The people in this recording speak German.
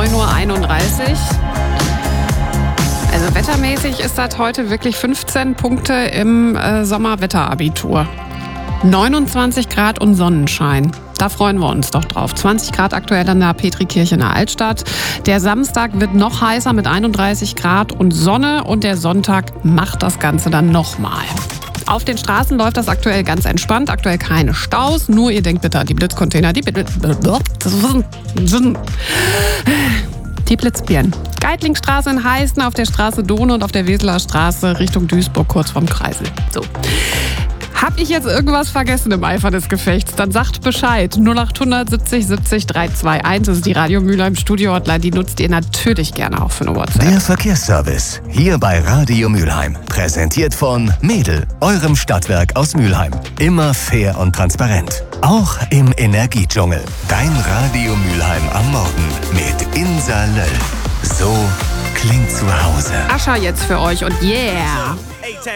9:31 Uhr. Also wettermäßig ist das heute wirklich 15 Punkte im Sommerwetterabitur. 29 Grad und Sonnenschein. Da freuen wir uns doch drauf. 20 Grad aktuell an der Petrikirche in der Altstadt. Der Samstag wird noch heißer mit 31 Grad und Sonne. Und der Sonntag macht das Ganze dann nochmal. Auf den Straßen läuft das aktuell ganz entspannt. Aktuell keine Staus. Nur ihr denkt bitte an die Blitzcontainer. Die Blitzbirnen. Geitlingstraße in Heißen, auf der Straße Dohne und auf der Weseler Straße Richtung Duisburg, kurz vorm Kreisel. So. Hab ich jetzt irgendwas vergessen im Eifer des Gefechts? Dann sagt Bescheid. 0800 70 70 321. Das ist die Radio Mülheim Studio Hotline. Die nutzt ihr natürlich gerne auch für eine WhatsApp. Der Verkehrsservice. Hier bei Radio Mülheim. Präsentiert von Mädel, eurem Stadtwerk aus Mülheim. Immer fair und transparent. Auch im Energiedschungel. Dein Radio Mülheim am Morgen mit Insa Löll. So klingt zu Hause. Ascha jetzt für euch und yeah!